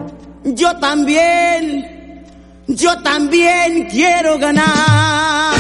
yo también quiero ganar.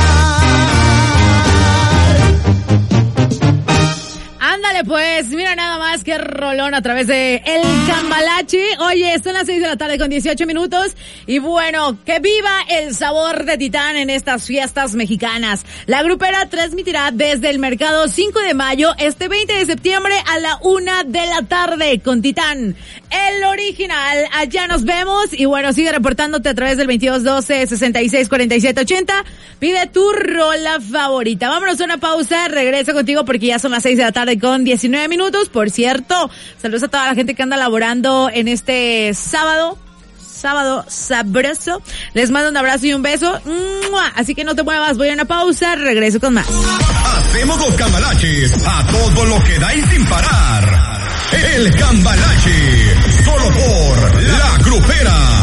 Ándale pues, mira nada más que rolón a través de El Cambalache. Oye, son las 6 de la tarde con 18 minutos y bueno, que viva el sabor de Titán en estas fiestas mexicanas. La grupera transmitirá desde el mercado 5 de mayo este 20 de septiembre a la 1 de la tarde con Titán, el original. Allá nos vemos y bueno, sigue reportándote a través del 2212-664780. Pide tu rola favorita. Vámonos a una pausa, regreso contigo porque ya son las 6 de la tarde con 19 minutos. Por cierto, saludos a toda la gente que anda laborando en este sábado sabroso. Les mando un abrazo y un beso. Así que no te muevas, voy a una pausa, regreso con más. Hacemos los cambalaches a todo lo que da y sin parar. El Cambalache, solo por La Grupera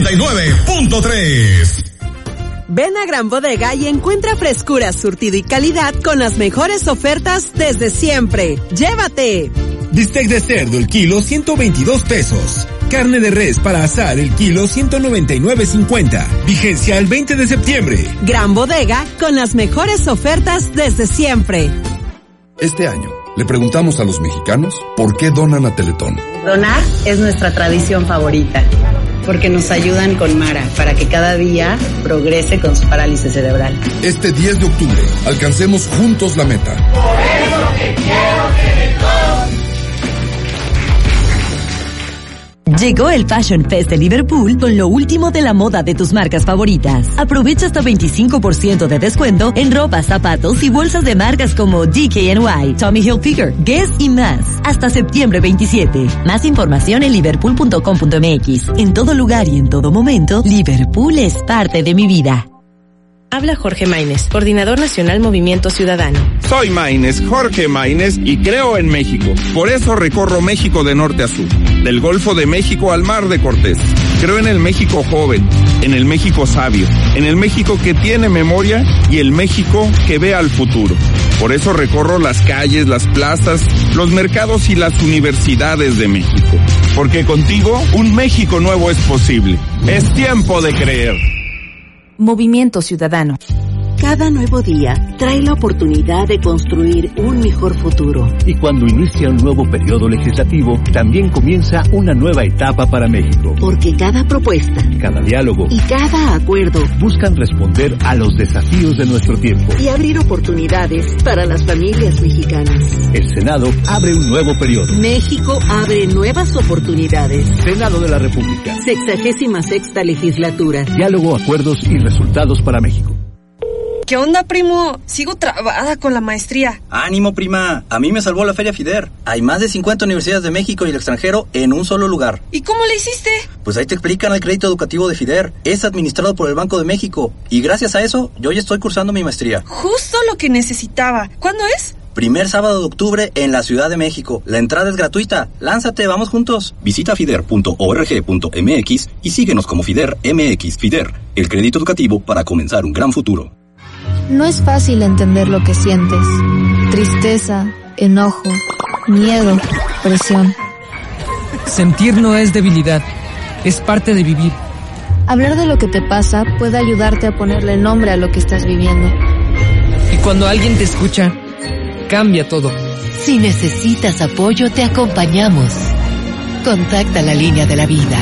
89.3. Ven a Gran Bodega y encuentra frescura, surtido y calidad con las mejores ofertas desde siempre. ¡Llévate! Bistec de cerdo el kilo 122 pesos. Carne de res para asar el kilo 199.50. Vigencia el 20 de septiembre. Gran Bodega con las mejores ofertas desde siempre. Este año le preguntamos a los mexicanos por qué donan a Teletón. Donar es nuestra tradición favorita, porque nos ayudan con Mara para que cada día progrese con su parálisis cerebral. Este 10 de octubre, alcancemos juntos la meta. Por eso que quiero Teletón. Llegó el Fashion Fest de Liverpool con lo último de la moda de tus marcas favoritas. Aprovecha hasta 25% de descuento en ropa, zapatos y bolsas de marcas como DKNY, Tommy Hilfiger, Guess y más. Hasta septiembre 27. Más información en liverpool.com.mx. En todo lugar y en todo momento, Liverpool es parte de mi vida. Habla Jorge Maínez, Coordinador Nacional Movimiento Ciudadano. Soy Maínez, Jorge Maínez, y creo en México. Por eso recorro México de norte a sur, del Golfo de México al Mar de Cortés. Creo en el México joven, en el México sabio, en el México que tiene memoria y el México que ve al futuro. Por eso recorro las calles, las plazas, los mercados y las universidades de México. Porque contigo, un México nuevo es posible. Es tiempo de creer. Movimiento Ciudadano. Cada nuevo día trae la oportunidad de construir un mejor futuro. Y cuando inicia un nuevo periodo legislativo, también comienza una nueva etapa para México. Porque cada propuesta, cada diálogo y cada acuerdo buscan responder a los desafíos de nuestro tiempo y abrir oportunidades para las familias mexicanas. El Senado abre un nuevo periodo. México abre nuevas oportunidades. Senado de la República. 66ª legislatura. Diálogo, acuerdos y resultados para México. ¿Qué onda, primo? Sigo trabada con la maestría. ¡Ánimo, prima! A mí me salvó la Feria FIDER. Hay más de 50 universidades de México y el extranjero en un solo lugar. ¿Y cómo le hiciste? Pues ahí te explican el crédito educativo de FIDER. Es administrado por el Banco de México. Y gracias a eso, yo ya estoy cursando mi maestría. Justo lo que necesitaba. ¿Cuándo es? Primer sábado de octubre en la Ciudad de México. La entrada es gratuita. Lánzate, vamos juntos. Visita fider.org.mx y síguenos como FIDER MX. FIDER, el crédito educativo para comenzar un gran futuro. No es fácil entender lo que sientes. Tristeza, enojo, miedo, presión. Sentir no es debilidad, es parte de vivir. Hablar de lo que te pasa puede ayudarte a ponerle nombre a lo que estás viviendo. Y cuando alguien te escucha, cambia todo. Si necesitas apoyo, te acompañamos. Contacta la línea de la vida.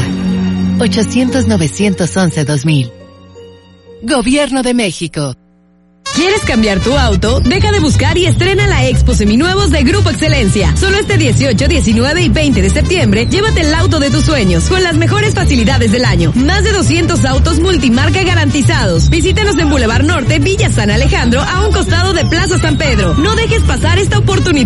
800-911-2000. Gobierno de México. ¿Quieres cambiar tu auto? Deja de buscar y estrena la Expo Seminuevos de Grupo Excelencia. Solo este 18, 19 y 20 de septiembre, llévate el auto de tus sueños con las mejores facilidades del año. Más de 200 autos multimarca garantizados. Visítanos en Boulevard Norte, Villa San Alejandro, a un costado de Plaza San Pedro. No dejes pasar esta oportunidad.